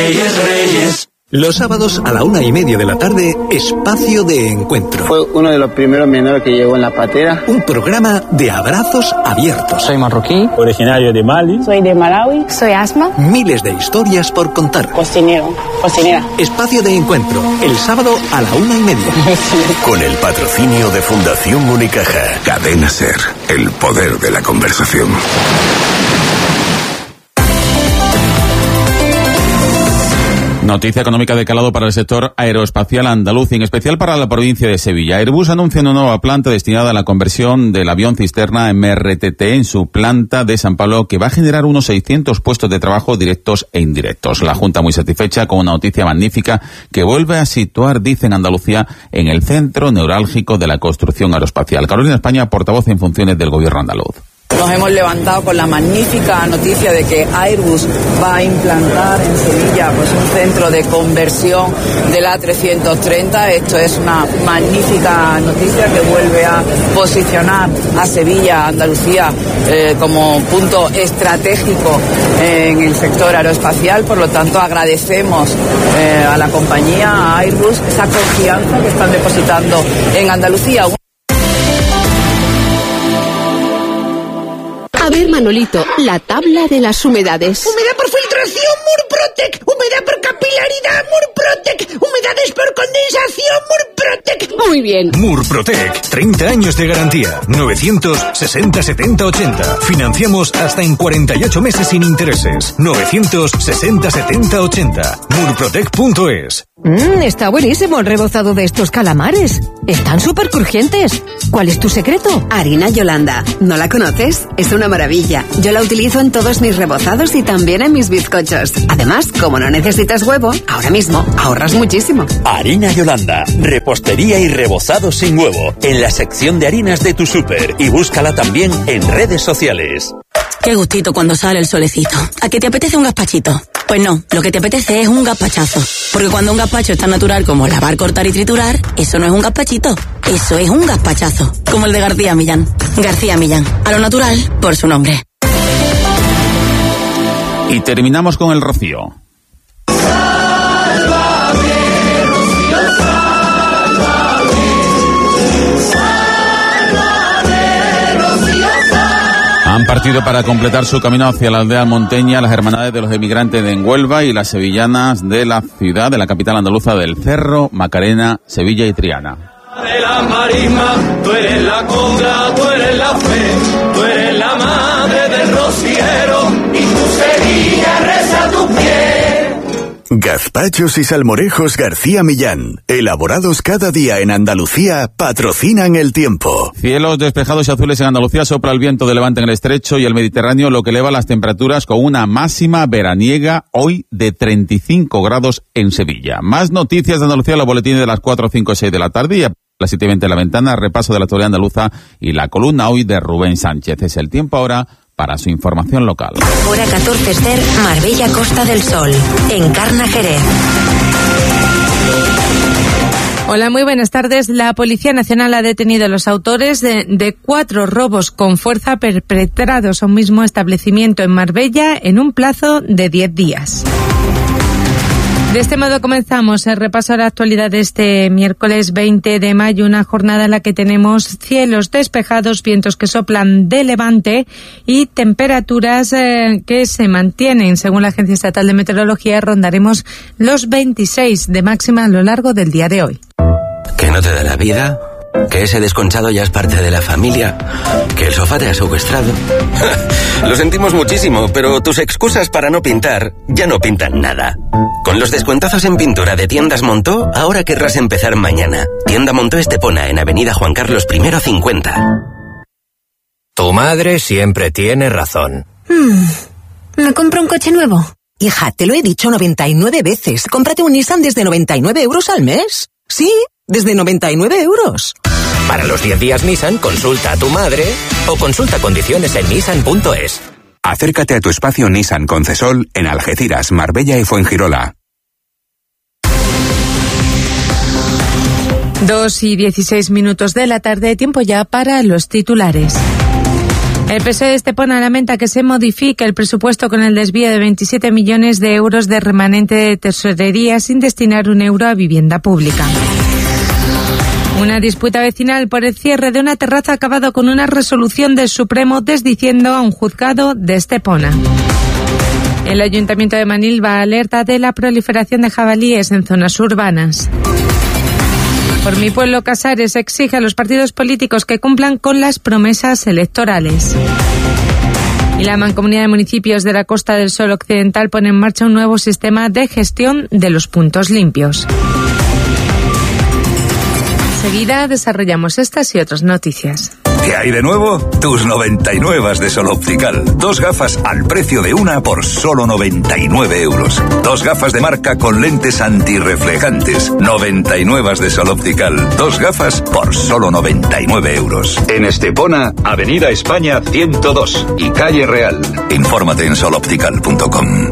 Reyes, Reyes. Los sábados a la 1:30 de la tarde, Espacio de Encuentro. Fue uno de los primeros menores que llegó en la patera. Un programa de abrazos abiertos. Soy marroquí, originario de Mali. Soy de Malawi. Soy Asma. Miles de historias por contar. Cocinero, cocinera. Espacio de Encuentro, el sábado a la 1:30. Con el patrocinio de Fundación Unicaja. Cadena SER, el poder de la conversación. Noticia económica de calado para el sector aeroespacial andaluz y en especial para la provincia de Sevilla. Airbus anuncia una nueva planta destinada a la conversión del avión cisterna MRTT en su planta de San Pablo, que va a generar unos 600 puestos de trabajo directos e indirectos. La Junta muy satisfecha con una noticia magnífica que vuelve a situar, dicen Andalucía, en el centro neurálgico de la construcción aeroespacial. Carolina España, portavoz en funciones del gobierno andaluz. Nos hemos levantado con la magnífica noticia de que Airbus va a implantar en Sevilla pues un centro de conversión del A330. Esto es una magnífica noticia que vuelve a posicionar a Sevilla, Andalucía, como punto estratégico en el sector aeroespacial. Por lo tanto, agradecemos a la compañía, a Airbus, esa confianza que están depositando en Andalucía. A ver, Manolito, la tabla de las humedades. Humedad por filtración, Murprotec. Humedad por capilaridad, Murprotec. Humedades por condensación, Murprotec. Muy bien. Murprotec, 30 años de garantía. 960 70 80. Financiamos hasta en 48 meses sin intereses. 960 70 80. Murprotec.es. Está buenísimo el rebozado de estos calamares. Están súper crujientes. ¿Cuál es tu secreto? Harina Yolanda. ¿No la conoces? Es una maravilla. Yo la utilizo en todos mis rebozados y también en mis bizcochos. Además, como no necesitas huevo, ahora mismo ahorras muchísimo. Harina Yolanda. Repostería y rebozado sin huevo. En la sección de harinas de tu súper. Y búscala también en redes sociales. Qué gustito cuando sale el solecito. ¿A qué te apetece un gazpachito? Pues no, lo que te apetece es un gazpachazo. Porque cuando un gazpacho es tan natural como lavar, cortar y triturar, eso no es un gazpachito, eso es un gazpachazo. Como el de García Millán. García Millán, a lo natural, por su nombre. Y terminamos con el rocío. Han partido para completar su camino hacia la aldea monteña las hermandades de los emigrantes de Huelva y las sevillanas de la ciudad, de la capital andaluza del Cerro, Macarena, Sevilla y Triana. De la marisma, tú eres la conga, tú eres la fe, tú eres la madre del rociero y tu Sevilla reza a tus pies. Gazpachos y salmorejos García Millán, elaborados cada día en Andalucía, patrocinan el tiempo. Cielos despejados y azules en Andalucía, sopla el viento de levante en el estrecho y el Mediterráneo, lo que eleva las temperaturas con una máxima veraniega hoy de 35 grados en Sevilla. Más noticias de Andalucía, los boletines de las 4, 5 y 6 de la tarde y a las 7:20 de la ventana, repaso de la actualidad andaluza y la columna hoy de Rubén Sánchez. Es el tiempo ahora para su información local. Hora 14 Ester, Marbella, Costa del Sol. Encarna Jerez. Hola, muy buenas tardes. La Policía Nacional ha detenido a los autores de 4 robos con fuerza perpetrados a un mismo establecimiento en Marbella en un plazo de 10 días. De este modo comenzamos el repaso a la actualidad de este miércoles 20 de mayo, una jornada en la que tenemos cielos despejados, vientos que soplan de levante y temperaturas que se mantienen. Según la Agencia Estatal de Meteorología, rondaremos los 26 de máxima a lo largo del día de hoy. ¿Que no te da la vida? ¿Que ese desconchado ya es parte de la familia? ¿Que el sofá te ha secuestrado? Lo sentimos muchísimo, pero tus excusas para no pintar ya no pintan nada. Con los descuentazos en pintura de Tiendas Montó, ahora querrás empezar mañana. Tienda Montó Estepona, en Avenida Juan Carlos I 50. Tu madre siempre tiene razón. ¿Me compro un coche nuevo? Hija, te lo he dicho 99 veces. Cómprate un Nissan desde 99 euros al mes. Sí, desde 99 euros. Para los 10 días Nissan, consulta a tu madre o consulta condiciones en nissan.es. Acércate a tu espacio Nissan Concesol en Algeciras, Marbella y Fuengirola. 2:16 de la tarde, tiempo ya para los titulares. El PSOE de Estepona lamenta que se modifique el presupuesto con el desvío de 27 millones de euros de remanente de tesorería sin destinar un euro a vivienda pública. Una disputa vecinal por el cierre de una terraza ha acabado con una resolución del Supremo desdiciendo a un juzgado de Estepona. El Ayuntamiento de Manilva alerta de la proliferación de jabalíes en zonas urbanas. Por mi pueblo, Casares exige a los partidos políticos que cumplan con las promesas electorales. Y la Mancomunidad de Municipios de la Costa del Sol Occidental pone en marcha un nuevo sistema de gestión de los puntos limpios. Enseguida desarrollamos estas y otras noticias. ¿Qué hay de nuevo? Tus 99 de Sol Optical. 2 gafas al precio de una por solo 99 euros. 2 gafas de marca con lentes antirreflejantes. 99 de Sol Optical. 2 gafas por solo 99 euros. En Estepona, Avenida España 102 y Calle Real. Infórmate en soloptical.com.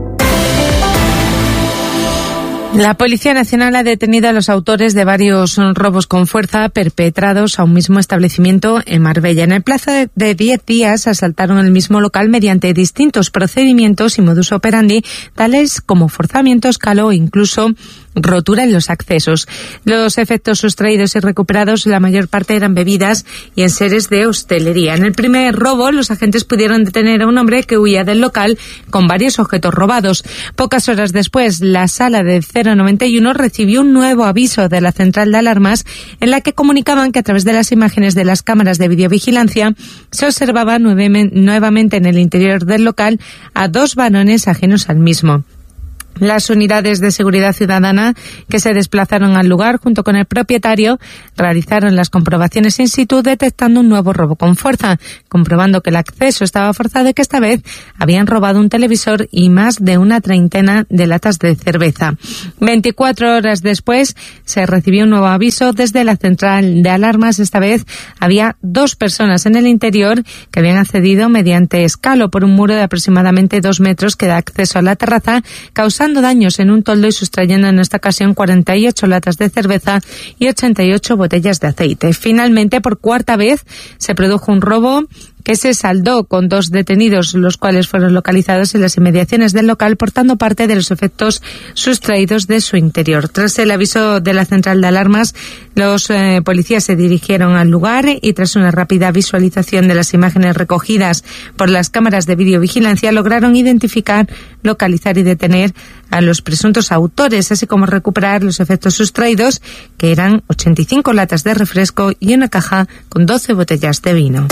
La Policía Nacional ha detenido a los autores de varios robos con fuerza perpetrados a un mismo establecimiento en Marbella. En el plazo de 10 días asaltaron el mismo local mediante distintos procedimientos y modus operandi, tales como forzamiento, escalo o incluso rotura en los accesos. Los efectos sustraídos y recuperados, la mayor parte eran bebidas y enseres de hostelería. En el primer robo, los agentes pudieron detener a un hombre que huía del local con varios objetos robados. Pocas horas después, la sala del 091 recibió un nuevo aviso de la central de alarmas en la que comunicaban que a través de las imágenes de las cámaras de videovigilancia se observaba nuevamente en el interior del local a 2 varones ajenos al mismo. Las unidades de seguridad ciudadana que se desplazaron al lugar junto con el propietario realizaron las comprobaciones in situ detectando un nuevo robo con fuerza, comprobando que el acceso estaba forzado y que esta vez habían robado un televisor y más de una treintena de latas de cerveza. 24 horas después se recibió un nuevo aviso desde la central de alarmas. Esta vez había 2 personas en el interior que habían accedido mediante escalo por un muro de aproximadamente 2 metros que da acceso a la terraza, causando daños en un toldo y sustrayendo en esta ocasión 48 latas de cerveza y 88 botellas de aceite. Finalmente, por cuarta vez, se produjo un robo que se saldó con 2 detenidos, los cuales fueron localizados en las inmediaciones del local portando parte de los efectos sustraídos de su interior. Tras el aviso de la central de alarmas, los policías se dirigieron al lugar y tras una rápida visualización de las imágenes recogidas por las cámaras de videovigilancia lograron identificar, localizar y detener a los presuntos autores, así como recuperar los efectos sustraídos, que eran 85 latas de refresco y una caja con 12 botellas de vino.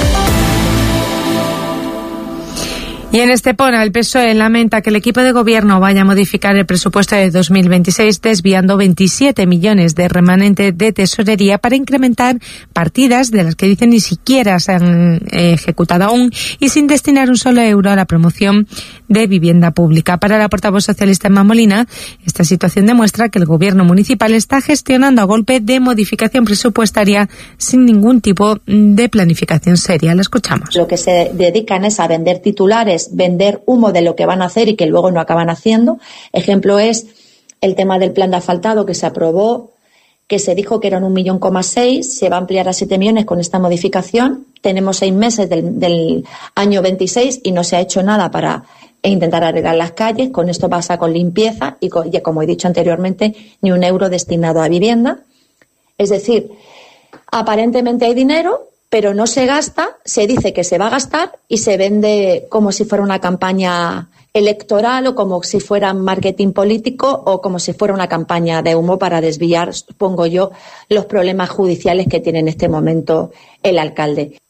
Y en Estepona, el PSOE lamenta que el equipo de gobierno vaya a modificar el presupuesto de 2026 desviando 27 millones de remanente de tesorería para incrementar partidas de las que dicen ni siquiera se han ejecutado aún y sin destinar un solo euro a la promoción de vivienda pública. Para la portavoz socialista Emma Molina, esta situación demuestra que el gobierno municipal está gestionando a golpe de modificación presupuestaria sin ningún tipo de planificación seria. La escuchamos. Lo que se dedican es a vender titulares, vender humo de lo que van a hacer y que luego no acaban haciendo. Ejemplo es el tema del plan de asfaltado que se aprobó, que se dijo que eran 1,6 millones, se va a ampliar a 7 millones con esta modificación. Tenemos 6 meses del año 26 y no se ha hecho nada para intentar arreglar las calles. Con esto pasa con limpieza y como he dicho anteriormente, ni un euro destinado a vivienda. Es decir, aparentemente hay dinero, pero no se gasta, se dice que se va a gastar y se vende como si fuera una campaña electoral o como si fuera marketing político o como si fuera una campaña de humo para desviar, supongo yo, los problemas judiciales que tiene en este momento el alcalde.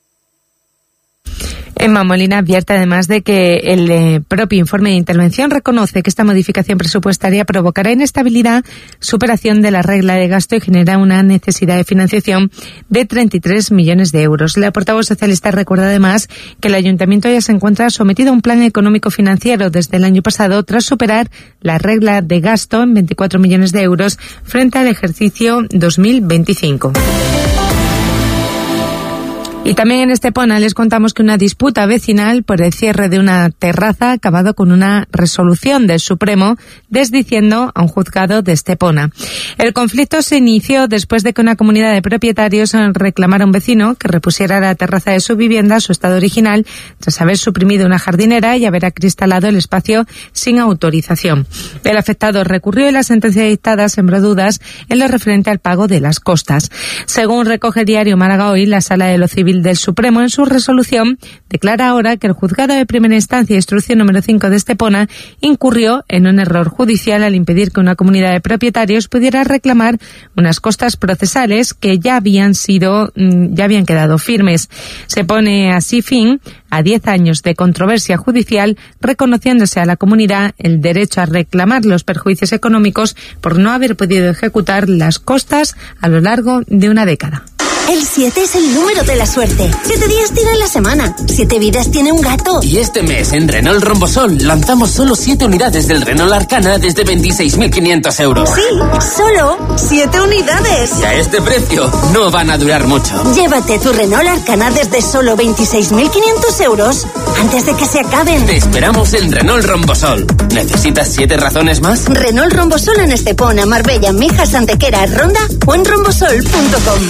Emma Molina advierte además de que el propio informe de intervención reconoce que esta modificación presupuestaria provocará inestabilidad, superación de la regla de gasto y genera una necesidad de financiación de 33 millones de euros. La portavoz socialista recuerda además que el ayuntamiento ya se encuentra sometido a un plan económico financiero desde el año pasado tras superar la regla de gasto en 24 millones de euros frente al ejercicio 2025. Y también en Estepona les contamos que una disputa vecinal por el cierre de una terraza ha acabado con una resolución del Supremo desdiciendo a un juzgado de Estepona. El conflicto se inició después de que una comunidad de propietarios reclamara a un vecino que repusiera la terraza de su vivienda a su estado original tras haber suprimido una jardinera y haber acristalado el espacio sin autorización. El afectado recurrió y la sentencia dictada sembró dudas en lo referente al pago de las costas. Según recoge el diario Málaga Hoy, la Sala de lo Civil del Supremo en su resolución declara ahora que el juzgado de primera instancia instrucción número 5 de Estepona incurrió en un error judicial al impedir que una comunidad de propietarios pudiera reclamar unas costas procesales que ya habían quedado firmes. Se pone así fin a 10 años de controversia judicial, reconociéndose a la comunidad el derecho a reclamar los perjuicios económicos por no haber podido ejecutar las costas a lo largo de una década. El 7 es el número de la suerte. 7 días tiene la semana. 7 vidas tiene un gato. Y este mes en Renault Rombosol lanzamos solo 7 unidades del Renault Arcana desde 26.500 euros. Sí, solo 7 unidades. Y a este precio no van a durar mucho. Llévate tu Renault Arcana desde solo 26.500 euros antes de que se acaben. Te esperamos en Renault Rombosol. ¿Necesitas 7 razones más? Renault Rombosol en Estepona, Marbella, Mijas, Antequera, Ronda o en rombosol.com.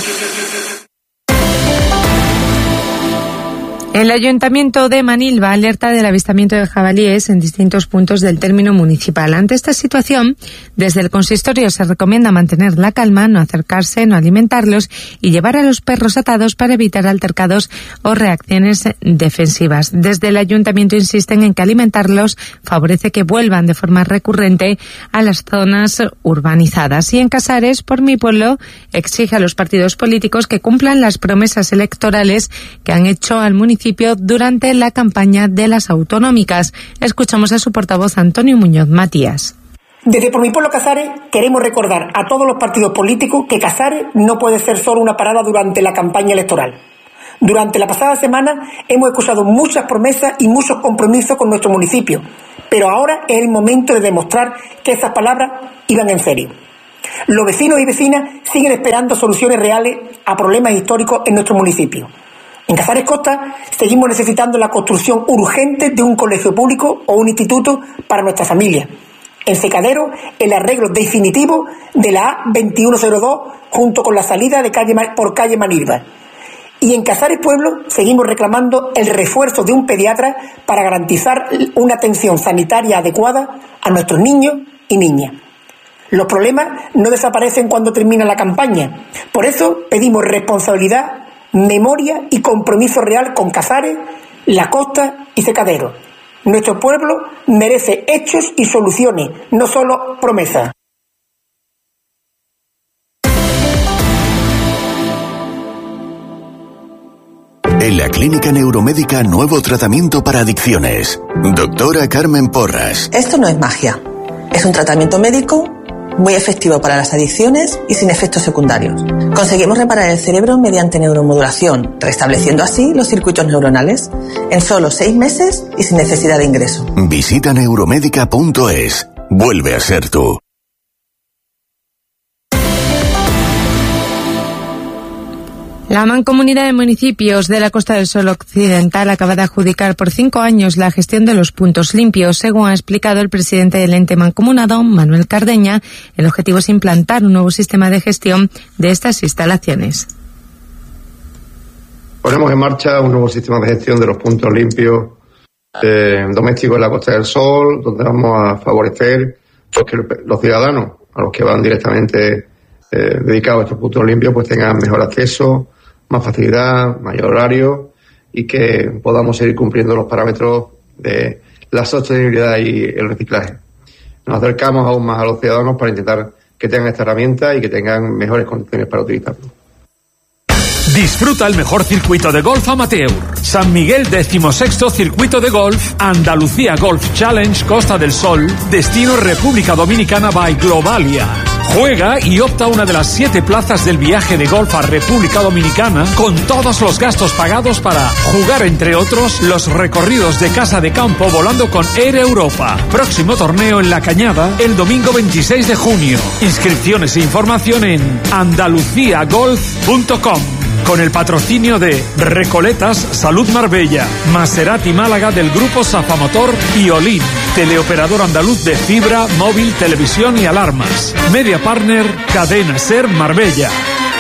El Ayuntamiento de Manilva alerta del avistamiento de jabalíes en distintos puntos del término municipal. Ante esta situación, desde el consistorio se recomienda mantener la calma, no acercarse, no alimentarlos y llevar a los perros atados para evitar altercados o reacciones defensivas. Desde el Ayuntamiento insisten en que alimentarlos favorece que vuelvan de forma recurrente a las zonas urbanizadas. Y en Casares, por mi pueblo, exige a los partidos políticos que cumplan las promesas electorales que han hecho al municipio durante la campaña de las autonómicas. Escuchamos a su portavoz Antonio Muñoz Matías. Desde Por mi pueblo Casares queremos recordar a todos los partidos políticos que Casares no puede ser solo una parada durante la campaña electoral. Durante la pasada semana hemos escuchado muchas promesas y muchos compromisos con nuestro municipio, pero ahora es el momento de demostrar que esas palabras iban en serio. Los vecinos y vecinas siguen esperando soluciones reales a problemas históricos en nuestro municipio. En Casares Costa seguimos necesitando la construcción urgente de un colegio público o un instituto para nuestra familia. En Secadero, el arreglo definitivo de la A2102 junto con la salida de por calle Manilva. Y en Casares Pueblo seguimos reclamando el refuerzo de un pediatra para garantizar una atención sanitaria adecuada a nuestros niños y niñas. Los problemas no desaparecen cuando termina la campaña. Por eso pedimos responsabilidad, memoria y compromiso real con Casares, La Costa y Secadero. Nuestro pueblo merece hechos y soluciones, no solo promesas. En la Clínica Neuromédica, nuevo tratamiento para adicciones. Doctora Carmen Porras. Esto no es magia. Es un tratamiento médico muy efectivo para las adicciones y sin efectos secundarios. Conseguimos reparar el cerebro mediante neuromodulación, restableciendo así los circuitos neuronales en solo 6 meses y sin necesidad de ingreso. Visita neuromédica.es. Vuelve a ser tú. La Mancomunidad de Municipios de la Costa del Sol Occidental acaba de adjudicar por 5 años la gestión de los puntos limpios. Según ha explicado el presidente del ente mancomunado, Manuel Cardeña, el objetivo es implantar un nuevo sistema de gestión de estas instalaciones. Ponemos en marcha un nuevo sistema de gestión de los puntos limpios domésticos de la Costa del Sol, donde vamos a favorecer que los ciudadanos, a los que van directamente dedicados a estos puntos limpios, pues tengan mejor acceso, más facilidad, mayor horario y que podamos seguir cumpliendo los parámetros de la sostenibilidad y el reciclaje. Nos acercamos aún más a los ciudadanos para intentar que tengan esta herramienta y que tengan mejores condiciones para utilizarlo. Disfruta el mejor circuito de golf amateur. San Miguel 16º Circuito de Golf, Andalucía Golf Challenge Costa del Sol, destino República Dominicana by Globalia. Juega y opta a una de las 7 plazas del viaje de golf a República Dominicana con todos los gastos pagados para jugar, entre otros, los recorridos de casa de campo volando con Air Europa. Próximo torneo en La Cañada el domingo 26 de junio. Inscripciones e información en andaluciagolf.com. con el patrocinio de Recoletas, Salud Marbella, Maserati Málaga del Grupo Safamotor y Olin, teleoperador andaluz de fibra, móvil, televisión y alarmas. Media Partner, Cadena Ser Marbella.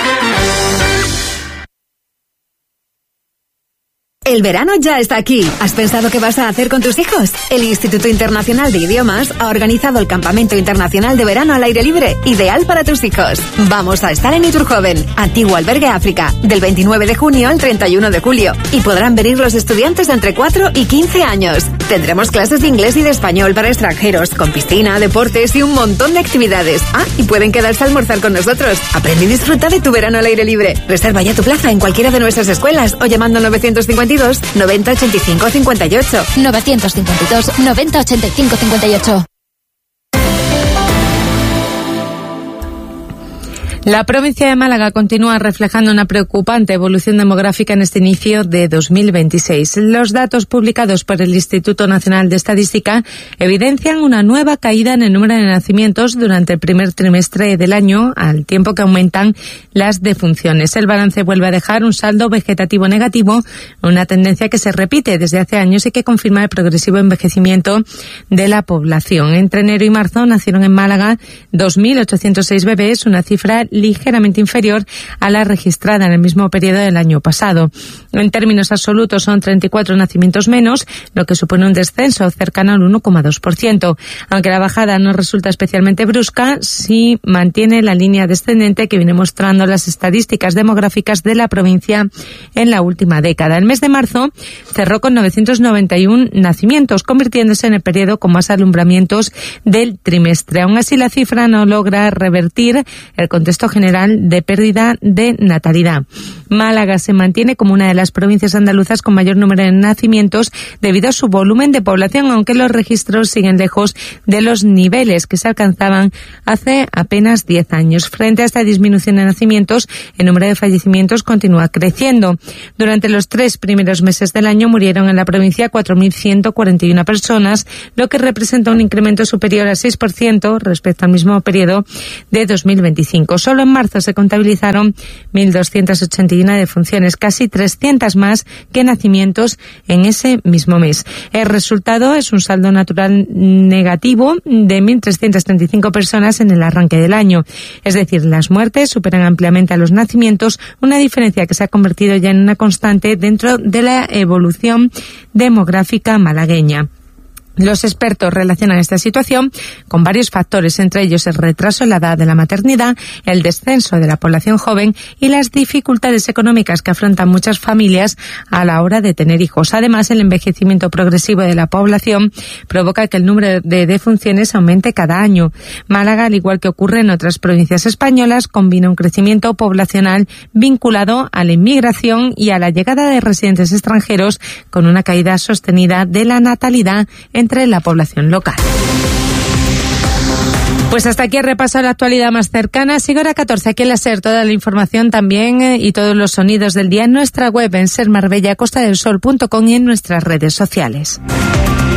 El verano ya está aquí. ¿Has pensado qué vas a hacer con tus hijos? El Instituto Internacional de Idiomas ha organizado el Campamento Internacional de Verano al Aire Libre, ideal para tus hijos. Vamos a estar en Iturjoven, antiguo albergue África, del 29 de junio al 31 de julio. Y podrán venir los estudiantes de entre 4 y 15 años. Tendremos clases de inglés y de español para extranjeros, con piscina, deportes y un montón de actividades. Ah, y pueden quedarse a almorzar con nosotros. Aprende y disfruta de tu verano al aire libre. Reserva ya tu plaza en cualquiera de nuestras escuelas o llamando 952 90 85 58. 952 90 85 58. La provincia de Málaga continúa reflejando una preocupante evolución demográfica en este inicio de 2026. Los datos publicados por el Instituto Nacional de Estadística evidencian una nueva caída en el número de nacimientos durante el primer trimestre del año, al tiempo que aumentan las defunciones. El balance vuelve a dejar un saldo vegetativo negativo, una tendencia que se repite desde hace años y que confirma el progresivo envejecimiento de la población. Entre enero y marzo nacieron en Málaga 2.806 bebés, una cifra ligeramente inferior a la registrada en el mismo periodo del año pasado. En términos absolutos son 34 nacimientos menos, lo que supone un descenso cercano al 1,2%. Aunque la bajada no resulta especialmente brusca, sí mantiene la línea descendente que viene mostrando las estadísticas demográficas de la provincia en la última década. El mes de marzo cerró con 991 nacimientos, convirtiéndose en el periodo con más alumbramientos del trimestre. Aún así, la cifra no logra revertir el contexto general de pérdida de natalidad. Málaga se mantiene como una de las provincias andaluzas con mayor número de nacimientos debido a su volumen de población, aunque los registros siguen lejos de los niveles que se alcanzaban hace apenas 10 años. Frente a esta disminución de nacimientos, el número de fallecimientos continúa creciendo. Durante los 3 primeros meses del año murieron en la provincia 4.141 personas, lo que representa un incremento superior al 6% respecto al mismo periodo de 2025. Solo en marzo se contabilizaron 1.281 defunciones, casi 300 más que nacimientos en ese mismo mes. El resultado es un saldo natural negativo de 1.335 personas en el arranque del año. Es decir, las muertes superan ampliamente a los nacimientos, una diferencia que se ha convertido ya en una constante dentro de la evolución demográfica malagueña. Los expertos relacionan esta situación con varios factores, entre ellos el retraso en la edad de la maternidad, el descenso de la población joven y las dificultades económicas que afrontan muchas familias a la hora de tener hijos. Además, el envejecimiento progresivo de la población provoca que el número de defunciones aumente cada año. Málaga, al igual que ocurre en otras provincias españolas, combina un crecimiento poblacional vinculado a la inmigración y a la llegada de residentes extranjeros, con una caída sostenida de la natalidad entre la población local. Pues hasta aquí he repasado la actualidad más cercana. Sigo hora 14 aquí en la SER. Toda la información también y todos los sonidos del día en nuestra web en sermarbellacostaDelSol.com y en nuestras redes sociales.